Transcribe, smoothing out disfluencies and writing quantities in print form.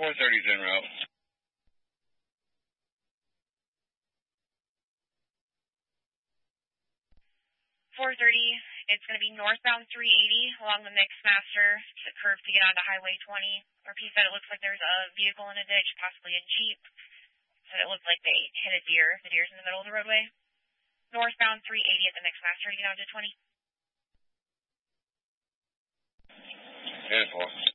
430's en route. 430, it's going to be northbound 380 along the Mixmaster, the curve to get onto Highway 20. RP said it looks like there's a vehicle in a ditch, possibly a Jeep. Said it looks like they hit a deer. The deer's in the middle of the roadway. Northbound 380 at the Mixmaster to get onto 20. 10-4.